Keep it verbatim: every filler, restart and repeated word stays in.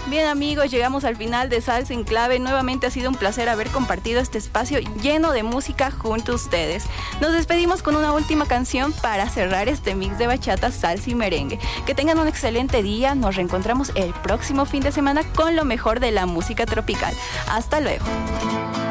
Bien amigos, llegamos al final de Salsa en Clave. Nuevamente ha sido un placer haber compartido este espacio lleno de música junto a ustedes. Nos despedimos con una última canción para cerrar este mix de bachata, salsa y merengue. Que tengan un excelente día. Nos reencontramos el próximo fin de semana con lo mejor de la música tropical. Hasta luego.